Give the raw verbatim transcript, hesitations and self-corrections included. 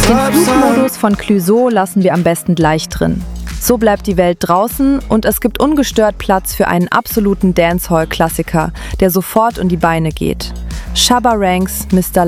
Den Flugmodus von Clouseau lassen wir am besten gleich drin. So bleibt die Welt draußen und es gibt ungestört Platz für einen absoluten Dancehall-Klassiker, der sofort um die Beine geht. Shabba Ranks, Mister